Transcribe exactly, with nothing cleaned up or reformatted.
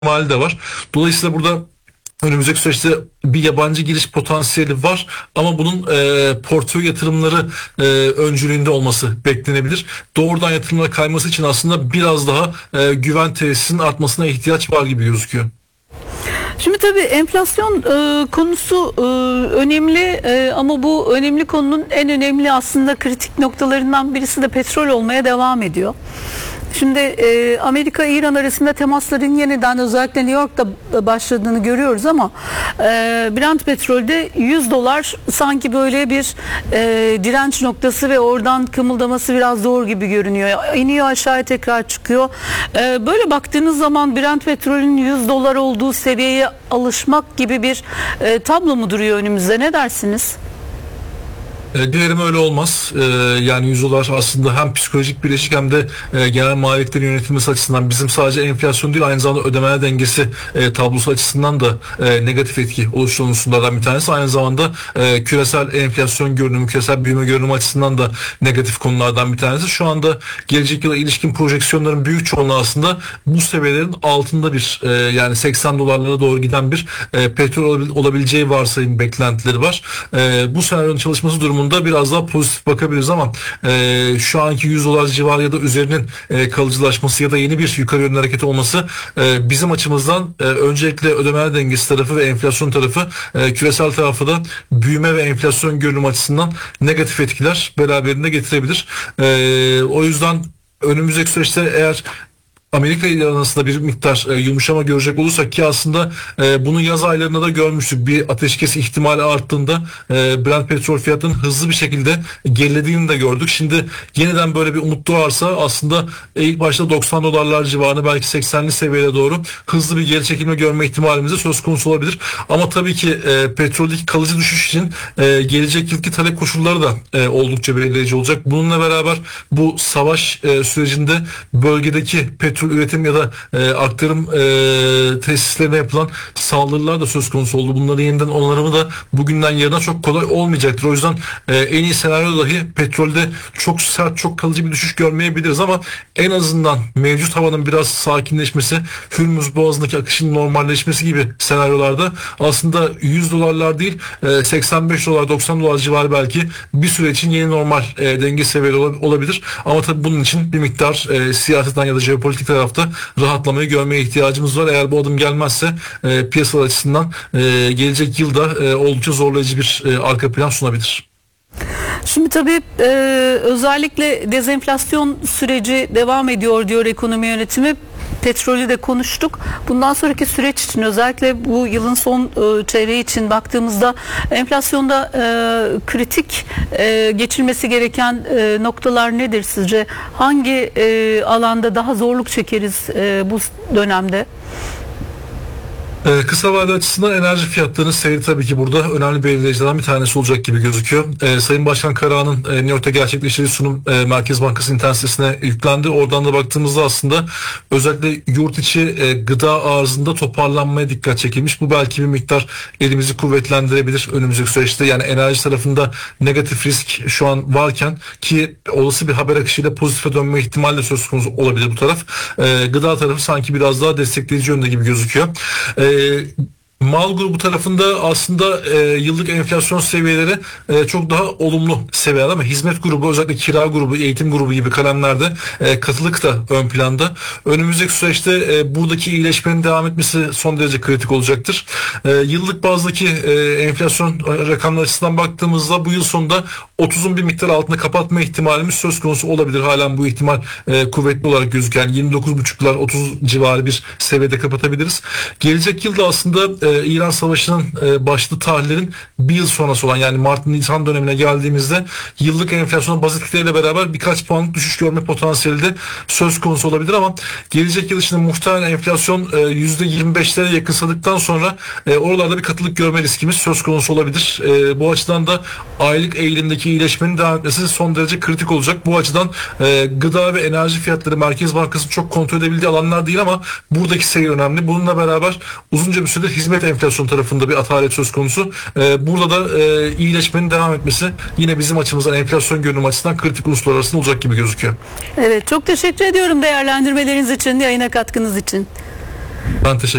ihtimali de var. Dolayısıyla burada önümüzdeki süreçte bir yabancı giriş potansiyeli var ama bunun e, portföy yatırımları e, öncülüğünde olması beklenebilir. Doğrudan yatırımlara kayması için aslında biraz daha e, güven tesisinin artmasına ihtiyaç var gibi gözüküyor. Şimdi tabii enflasyon e, konusu e, önemli e, ama bu önemli konunun en önemli aslında kritik noktalarından birisi de petrol olmaya devam ediyor. Şimdi e, Amerika-İran arasında temasların yeniden özellikle New York'ta başladığını görüyoruz ama e, Brent petrolde yüz dolar sanki böyle bir e, direnç noktası ve oradan kımıldaması biraz zor gibi görünüyor. İniyor aşağıya tekrar çıkıyor. E, böyle baktığınız zaman Brent petrolün yüz dolar olduğu seviyeye alışmak gibi bir e, tablo mu duruyor önümüzde? Ne dersiniz? Dilerim öyle olmaz. Ee, yani yüz dolar aslında hem psikolojik bileşik hem de e, genel maliyetlerin yönetilmesi açısından bizim sadece enflasyon değil aynı zamanda ödemeler dengesi e, tablosu açısından da e, negatif etki oluşturan unsurlardan bir tanesi. Aynı zamanda e, küresel enflasyon görünümü, küresel büyüme görünümü açısından da negatif konulardan bir tanesi. Şu anda gelecek yıla ilişkin projeksiyonların büyük çoğunluğu aslında bu seviyelerin altında bir e, yani seksen dolarlara doğru giden bir e, petrol olabileceği varsayım beklentileri var. E, bu senaryonun çalışması durumunda da biraz daha pozitif bakabiliriz ama e, şu anki yüz dolar civarı ya da üzerinin e, kalıcılaşması ya da yeni bir yukarı yönlü hareket olması e, bizim açımızdan e, öncelikle ödemeler dengesi tarafı ve enflasyon tarafı e, küresel tarafı da büyüme ve enflasyon görünüm açısından negatif etkiler beraberinde getirebilir. E, o yüzden önümüzdeki süreçte eğer Amerika ile arasında bir miktar e, yumuşama görecek olursak ki aslında e, bunu yaz aylarında da görmüştük. Bir ateşkes ihtimali arttığında e, Brent petrol fiyatının hızlı bir şekilde gerilediğini de gördük. Şimdi yeniden böyle bir umut doğarsa aslında e, ilk başta doksan dolarlar civarında belki seksenli seviyeye doğru hızlı bir geri çekilme görme ihtimalimiz de söz konusu olabilir. Ama tabii ki e, petroldeki kalıcı düşüş için e, gelecek yılki talep koşulları da e, oldukça belirleyici olacak. Bununla beraber bu savaş e, sürecinde bölgedeki petrol üretim ya da e, aktarım e, tesislerine yapılan saldırılar da söz konusu oldu. Bunların yeniden onarımı da bugünden yarına çok kolay olmayacaktır. O yüzden e, en iyi senaryo dahi petrolde çok sert, çok kalıcı bir düşüş görmeyebiliriz ama en azından mevcut havanın biraz sakinleşmesi, Hürmüz Boğazı'ndaki akışın normalleşmesi gibi senaryolarda aslında yüz dolarlar değil e, seksen beş dolar, doksan dolar civarı belki bir süre için yeni normal e, denge seviyeleri olabilir. Ama tabii bunun için bir miktar e, siyasetten ya da jeopolitik tarafta rahatlamayı görmeye ihtiyacımız var. Eğer bu adım gelmezse e, piyasalar açısından e, gelecek yılda e, oldukça zorlayıcı bir e, arka plan sunabilir. Şimdi tabii e, özellikle dezenflasyon süreci devam ediyor diyor ekonomi yönetimi. Petrolü de konuştuk. Bundan sonraki süreç için özellikle bu yılın son e, çeyreği için baktığımızda enflasyonda e, kritik e, geçilmesi gereken e, noktalar nedir sizce? Hangi e, alanda daha zorluk çekeriz e, bu dönemde? Ee, kısa vade açısından enerji fiyatlarının seyri tabii ki burada önemli belirleyicilerden bir tanesi olacak gibi gözüküyor. Ee, Sayın Başkan Karahan'ın e, New York'ta gerçekleştirdiği sunum e, Merkez Bankası internet sitesine yüklendi. Oradan da baktığımızda aslında özellikle yurt içi e, gıda arzında toparlanmaya dikkat çekilmiş. Bu belki bir miktar elimizi kuvvetlendirebilir önümüzdeki süreçte. Yani enerji tarafında negatif risk şu an varken ki olası bir haber akışıyla pozitife dönme ihtimali de söz konusu olabilir bu taraf. E, gıda tarafı sanki biraz daha destekleyici yönde gibi gözüküyor. E, Mal grubu tarafında aslında e, yıllık enflasyon seviyeleri e, çok daha olumlu seviyeler ama hizmet grubu özellikle kira grubu, eğitim grubu gibi kalemlerde e, katılık da ön planda. Önümüzdeki süreçte e, buradaki iyileşmenin devam etmesi son derece kritik olacaktır. E, yıllık bazdaki e, enflasyon rakamları açısından baktığımızda bu yıl sonunda otuzun bir miktar altında kapatma ihtimalimiz söz konusu olabilir. Halen bu ihtimal e, kuvvetli olarak gözüken yirmi dokuz buçuklar otuz civarı bir seviyede kapatabiliriz. Gelecek yılda aslında e, İran Savaşı'nın e, başlı tarihlerin bir yıl sonrası olan yani Mart-Nisan dönemine geldiğimizde yıllık enflasyon baz etkileriyle beraber birkaç puanlık düşüş görme potansiyeli de söz konusu olabilir ama gelecek yıl içinde muhtemelen enflasyon e, yüzde yirmi beşlere yakınsadıktan sonra e, oralarda bir katılık görme riskimiz söz konusu olabilir. E, bu açıdan da aylık eğilimdeki iyileşmenin devam etmesi son derece kritik olacak. Bu açıdan e, gıda ve enerji fiyatları Merkez Bankası'nın çok kontrol edebildiği alanlar değil ama buradaki seyir önemli. Bununla beraber uzunca bir süredir hizmet enflasyon tarafında bir atalet söz konusu. E, burada da e, iyileşmenin devam etmesi yine bizim açımızdan enflasyon görünüm açısından kritik unsurlar arasında olacak gibi gözüküyor. Evet, çok teşekkür ediyorum değerlendirmeleriniz için, yayına katkınız için. Ben teşekkür